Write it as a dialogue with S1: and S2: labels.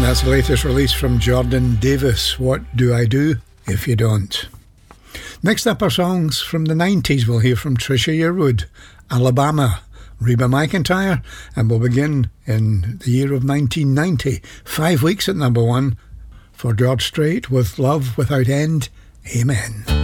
S1: That's the latest release from Jordan Davis, What Do I Do If You Don't? Next up are songs from the 90s. We'll hear from Trisha Yearwood, Alabama, Reba McEntire, and we'll begin in the year of 1990. 5 weeks at number one for George Strait with Love Without End, Amen.